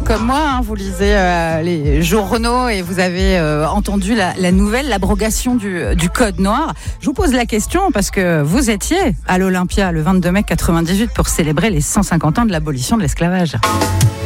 comme moi, vous lisez les journaux et vous avez entendu la nouvelle, l'abrogation du code noir. Je vous pose la question parce que vous étiez à l'Olympia le 22 mai 98 pour célébrer les 150 ans de l'abolition de l'esclavage.